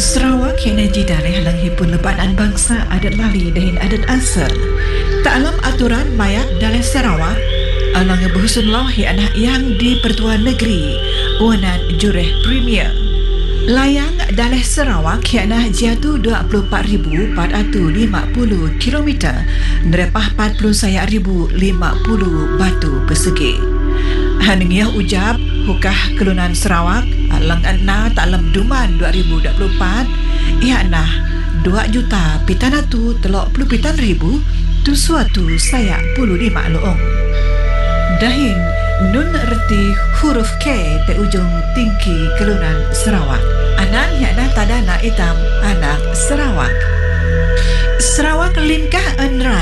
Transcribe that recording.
Sarawak kena jidalih lang hipun lebanan bangsa adat lali dahin adat asal. Taklam aturan mayak dalam Sarawak alang berhusun lahi anak yang di Pertuan Negeri Uanan Jureh Premier. Layang dalam Sarawak kianah jatuh 24,450 km nerepah 41,050 batu persegi. Hanengiyah ujab hukah kelunan Sarawak alang anna taklam duman 2024 ianah 2,730,000 tu suatu sayak 55 loong. Dahin nun erti huruf K te ujung tinggi kelunan Sarawak. Anak yana tadana hitam anak Sarawak. Sarawak limkah enra